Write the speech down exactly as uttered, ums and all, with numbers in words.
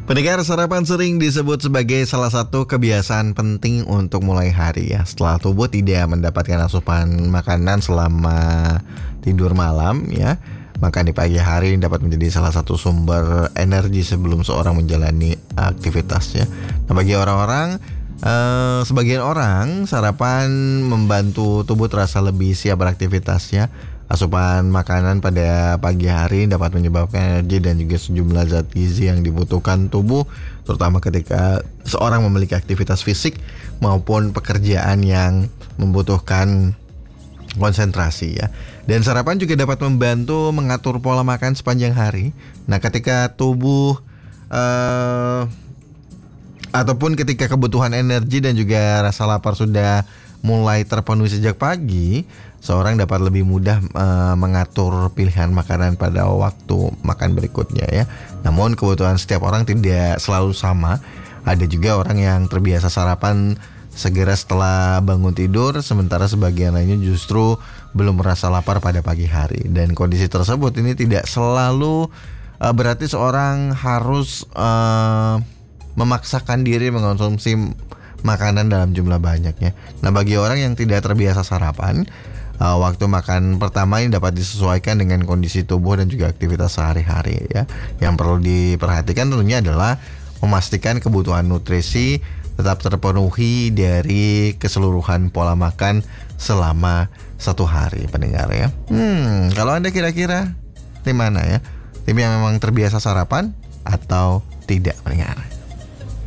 Pendengar, sarapan sering disebut sebagai salah satu kebiasaan penting untuk mulai hari ya. Setelah tubuh tidak mendapatkan asupan makanan selama tidur malam ya, maka di pagi hari dapat menjadi salah satu sumber energi sebelum seorang menjalani aktivitasnya. Nah, bagi orang-orang eh, sebagian orang sarapan membantu tubuh terasa lebih siap beraktivitasnya. Asupan makanan pada pagi hari dapat menyebabkan energi dan juga sejumlah zat gizi yang dibutuhkan tubuh, terutama ketika seorang memiliki aktivitas fisik maupun pekerjaan yang membutuhkan konsentrasi ya. Dan sarapan juga dapat membantu mengatur pola makan sepanjang hari. Nah, ketika tubuh uh, ataupun ketika kebutuhan energi dan juga rasa lapar sudah mulai terpenuhi sejak pagi, seorang dapat lebih mudah uh, mengatur pilihan makanan pada waktu makan berikutnya ya. Namun kebutuhan setiap orang tidak selalu sama. Ada juga orang yang terbiasa sarapan segera setelah bangun tidur, sementara sebagian lainnya justru belum merasa lapar pada pagi hari. Dan kondisi tersebut ini tidak selalu uh, berarti seorang harus uh, memaksakan diri mengonsumsi makanan dalam jumlah banyaknya. Nah, bagi orang yang tidak terbiasa sarapan, uh, waktu makan pertama ini dapat disesuaikan dengan kondisi tubuh dan juga aktivitas sehari-hari ya. Yang perlu diperhatikan tentunya adalah memastikan kebutuhan nutrisi tetap terpenuhi dari keseluruhan pola makan selama satu hari, pendengar ya. Hmm, kalau Anda kira-kira tim mana ya? Tim yang memang terbiasa sarapan atau tidak, pendengar?